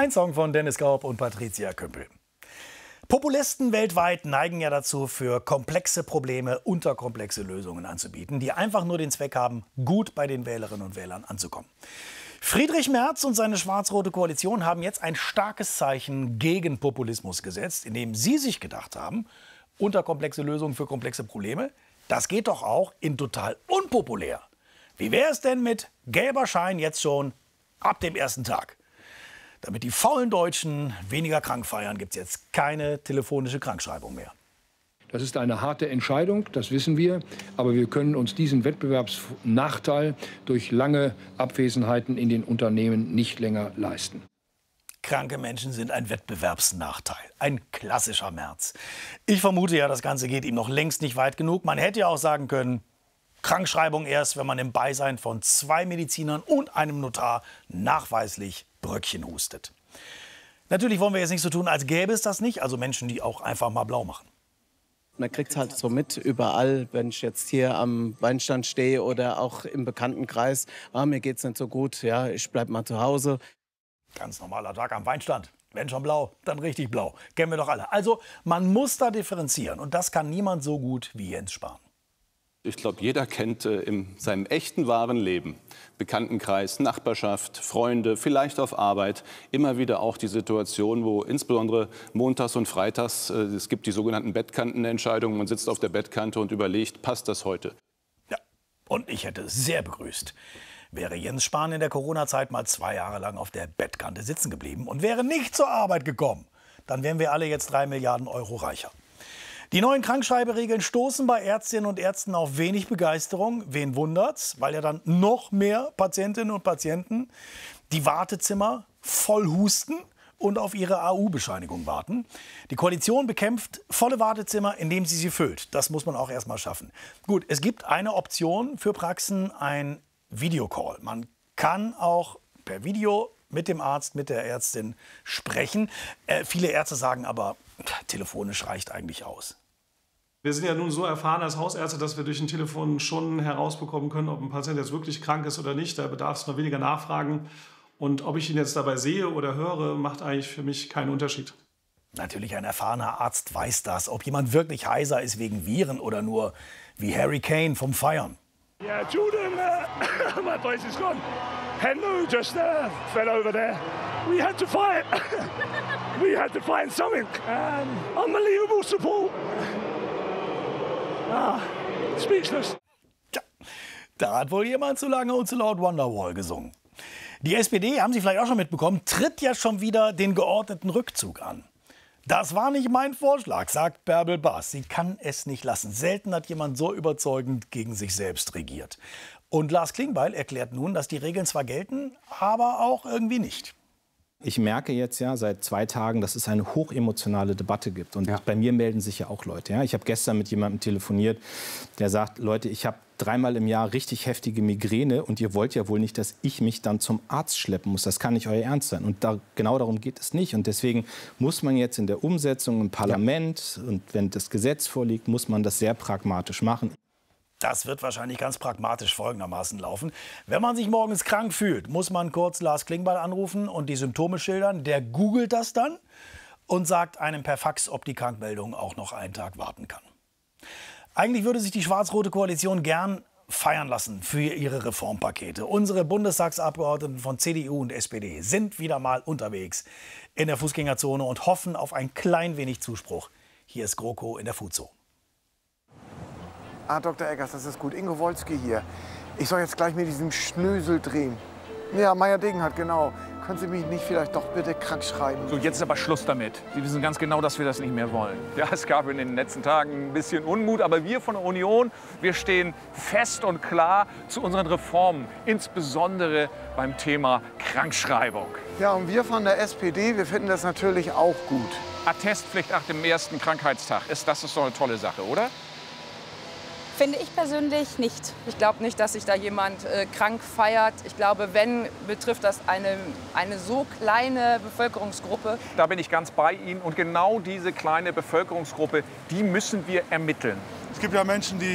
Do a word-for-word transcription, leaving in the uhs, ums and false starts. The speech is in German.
Ein Song von Dennis Gaub und Patricia Kümpel. Populisten weltweit neigen ja dazu, für komplexe Probleme unterkomplexe Lösungen anzubieten, die einfach nur den Zweck haben, gut bei den Wählerinnen und Wählern anzukommen. Friedrich Merz und seine schwarz-rote Koalition haben jetzt ein starkes Zeichen gegen Populismus gesetzt, indem sie sich gedacht haben, unterkomplexe Lösungen für komplexe Probleme, das geht doch auch in total unpopulär. Wie wäre es denn mit gelber Schein jetzt schon ab dem ersten Tag? Damit die faulen Deutschen weniger krank feiern, gibt es jetzt keine telefonische Krankschreibung mehr. Das ist eine harte Entscheidung, das wissen wir. Aber wir können uns diesen Wettbewerbsnachteil durch lange Abwesenheiten in den Unternehmen nicht länger leisten. Kranke Menschen sind ein Wettbewerbsnachteil. Ein klassischer Merz. Ich vermute ja, das Ganze geht ihm noch längst nicht weit genug. Man hätte ja auch sagen können, Krankschreibung erst, wenn man im Beisein von zwei Medizinern und einem Notar nachweislich Bröckchen hustet. Natürlich wollen wir jetzt nicht so tun, als gäbe es das nicht. Also Menschen, die auch einfach mal blau machen. Man kriegt es halt so mit überall, wenn ich jetzt hier am Weinstand stehe oder auch im Bekanntenkreis. Ah, mir geht's nicht so gut, ja, ich bleib mal zu Hause. Ganz normaler Tag am Weinstand. Wenn schon blau, dann richtig blau. Kennen wir doch alle. Also man muss da differenzieren. Und das kann niemand so gut wie Jens Spahn. Ich glaube, jeder kennt äh, in seinem echten, wahren Leben, Bekanntenkreis, Nachbarschaft, Freunde, vielleicht auf Arbeit, immer wieder auch die Situation, wo insbesondere montags und freitags, äh, es gibt die sogenannten Bettkantenentscheidungen, man sitzt auf der Bettkante und überlegt, passt das heute? Ja, und ich hätte es sehr begrüßt, wäre Jens Spahn in der Corona-Zeit mal zwei Jahre lang auf der Bettkante sitzen geblieben und wäre nicht zur Arbeit gekommen. Dann wären wir alle jetzt drei Milliarden Euro reicher. Die neuen Krankschreiberegeln stoßen bei Ärztinnen und Ärzten auf wenig Begeisterung. Wen wundert's? Weil ja dann noch mehr Patientinnen und Patienten die Wartezimmer voll husten und auf ihre A U-Bescheinigung warten. Die Koalition bekämpft volle Wartezimmer, indem sie sie füllt. Das muss man auch erst mal schaffen. Gut, es gibt eine Option für Praxen, ein Videocall. Man kann auch per Video mit dem Arzt, mit der Ärztin sprechen. Äh, viele Ärzte sagen aber, telefonisch reicht eigentlich aus. Wir sind ja nun so erfahren als Hausärzte, dass wir durch ein Telefon schon herausbekommen können, ob ein Patient jetzt wirklich krank ist oder nicht. Da bedarf es nur weniger Nachfragen. Und ob ich ihn jetzt dabei sehe oder höre, macht eigentlich für mich keinen Unterschied. Natürlich, ein erfahrener Arzt weiß das. Ob jemand wirklich heiser ist wegen Viren oder nur wie Harry Kane vom Feiern. Yeah, Jordan, uh, my voice is gone. Hello, just uh, fell over there. We had to fight. We had to find something. Um, unbelievable support. Ah, speechless. Tja, da hat wohl jemand zu lange und zu laut Wonderwall gesungen. Die S P D, haben Sie vielleicht auch schon mitbekommen, tritt ja schon wieder den geordneten Rückzug an. Das war nicht mein Vorschlag, sagt Bärbel Baas. Sie kann es nicht lassen. Selten hat jemand so überzeugend gegen sich selbst regiert. Und Lars Klingbeil erklärt nun, dass die Regeln zwar gelten, aber auch irgendwie nicht. Ich merke jetzt ja seit zwei Tagen, dass es eine hochemotionale Debatte gibt. Und ja. bei mir melden sich ja auch Leute. Ja? Ich habe gestern mit jemandem telefoniert, der sagt, Leute, ich habe dreimal im Jahr richtig heftige Migräne und ihr wollt ja wohl nicht, dass ich mich dann zum Arzt schleppen muss. Das kann nicht euer Ernst sein. Und da, genau darum geht es nicht. Und deswegen muss man jetzt in der Umsetzung im Parlament ja. und wenn das Gesetz vorliegt, muss man das sehr pragmatisch machen. Das wird wahrscheinlich ganz pragmatisch folgendermaßen laufen. Wenn man sich morgens krank fühlt, muss man kurz Lars Klingbeil anrufen und die Symptome schildern. Der googelt das dann und sagt einem per Fax, ob die Krankmeldung auch noch einen Tag warten kann. Eigentlich würde sich die schwarz-rote Koalition gern feiern lassen für ihre Reformpakete. Unsere Bundestagsabgeordneten von C D U und S P D sind wieder mal unterwegs in der Fußgängerzone und hoffen auf ein klein wenig Zuspruch. Hier ist GroKo in der Fuzo. Ah, Doktor Eggers, das ist gut. Ingo Wolski hier. Ich soll jetzt gleich mit diesem Schnösel drehen. Ja, Meier-Degenhardt, genau. Können Sie mich nicht vielleicht doch bitte krank schreiben? So, jetzt ist aber Schluss damit. Sie wissen ganz genau, dass wir das nicht mehr wollen. Ja, es gab in den letzten Tagen ein bisschen Unmut, aber wir von der Union, wir stehen fest und klar zu unseren Reformen, insbesondere beim Thema Krankschreibung. Ja, und wir von der S P D, wir finden das natürlich auch gut. Attestpflicht nach dem ersten Krankheitstag, ist, das ist doch eine tolle Sache, oder? Finde ich persönlich nicht. Ich glaube nicht, dass sich da jemand äh, krank feiert. Ich glaube, wenn, betrifft das eine, eine so kleine Bevölkerungsgruppe. Da bin ich ganz bei Ihnen. Und genau diese kleine Bevölkerungsgruppe, die müssen wir ermitteln. Es gibt ja Menschen, die